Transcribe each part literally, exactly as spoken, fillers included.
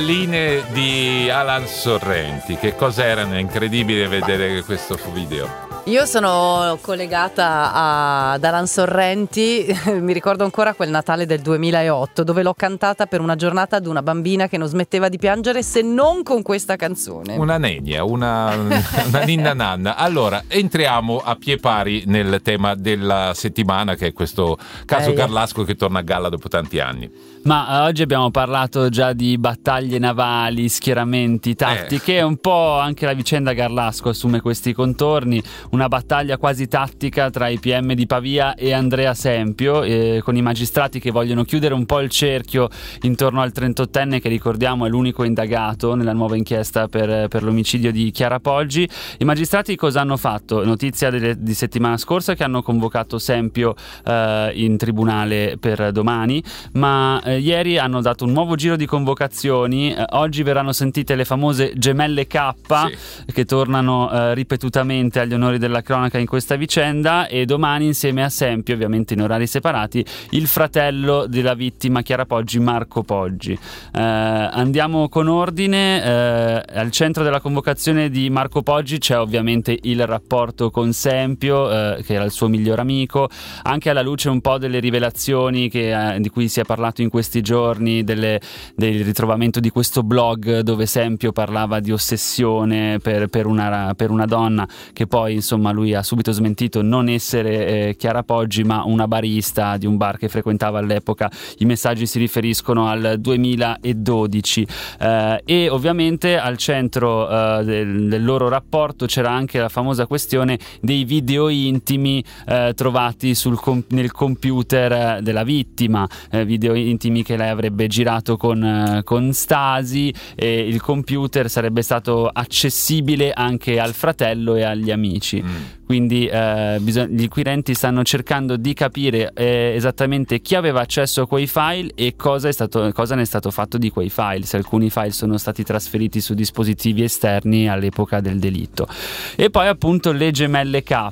Linee di Alan Sorrenti, che cosa erano? È incredibile vedere questo video. Io sono collegata a- ad Alan Sorrenti, mi ricordo ancora quel Natale del duemilaotto dove l'ho cantata per una giornata ad una bambina che non smetteva di piangere se non con questa canzone. Una nenia, una, una ninna nanna. Allora, entriamo a pie pari nel tema della settimana, che è questo caso Eh, Garlasco che torna a galla dopo tanti anni. Ma eh, oggi abbiamo parlato già di battaglie navali, schieramenti, tattiche, Eh. un po' anche la vicenda Garlasco assume questi contorni, una battaglia quasi tattica tra i P M di Pavia e Andrea Sempio, eh, con i magistrati che vogliono chiudere un po' il cerchio intorno al trentottenne che, ricordiamo, è l'unico indagato nella nuova inchiesta per, per l'omicidio di Chiara Poggi. I magistrati cosa hanno fatto? Notizia delle, di settimana scorsa che hanno convocato Sempio eh, in tribunale per domani, ma eh, ieri hanno dato un nuovo giro di convocazioni. Eh, oggi verranno sentite le famose gemelle K, Sì. che tornano eh, ripetutamente agli onori della cronaca in questa vicenda, e domani insieme a Sempio, ovviamente in orari separati, il fratello della vittima Chiara Poggi, Marco Poggi. Eh, andiamo con ordine. Eh, al centro della convocazione di Marco Poggi c'è ovviamente il rapporto con Sempio, eh, che era il suo miglior amico, anche alla luce un po' delle rivelazioni che, eh, di cui si è parlato in questi giorni, delle, del ritrovamento di questo blog dove Sempio parlava di ossessione per, per, una, per una donna che poi, insomma, lui ha subito smentito non essere eh, Chiara Poggi ma una barista di un bar che frequentava all'epoca. I messaggi si riferiscono al duemiladodici, eh, e ovviamente al centro eh, del, del loro rapporto c'era anche la famosa questione dei video intimi eh, trovati sul com- nel computer della vittima, eh, video intimi che lei avrebbe girato con, eh, con Stasi, e il computer sarebbe stato accessibile anche al fratello e agli amici. Mm. Quindi eh, bisog- gli inquirenti stanno cercando di capire eh, esattamente chi aveva accesso a quei file e cosa, è stato, cosa ne è stato fatto di quei file, se alcuni file sono stati trasferiti su dispositivi esterni all'epoca del delitto. E poi appunto le gemelle K,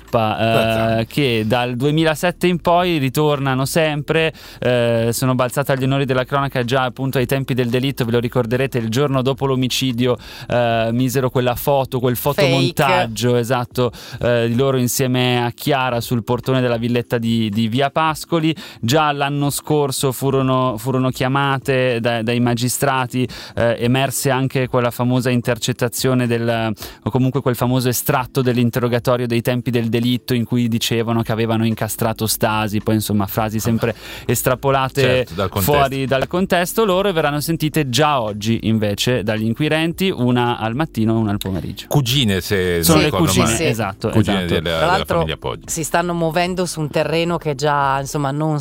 eh, che dal duemilasette in poi ritornano sempre, eh, sono balzate agli onori della cronaca già appunto ai tempi del delitto. Ve lo ricorderete, il giorno dopo l'omicidio eh, misero quella foto, quel fotomontaggio, esatto, eh, di loro insieme a Chiara sul portone della villetta di, di Via Pascoli. Già l'anno scorso furono, furono chiamate da, dai magistrati, eh, emerse anche quella famosa intercettazione del, o comunque quel famoso estratto dell'interrogatorio dei tempi del delitto in cui dicevano che avevano incastrato Stasi, poi insomma frasi sempre estrapolate, certo, dal fuori dal contesto loro, e verranno sentite già oggi invece dagli inquirenti, una al mattino e una al pomeriggio. Cugine, se Sono non le ricordo cugine, male. sì. esatto, Cugine esatto. della, Tra della l'altro famiglia Poggi. si stanno muovendo su un terreno che già, insomma, non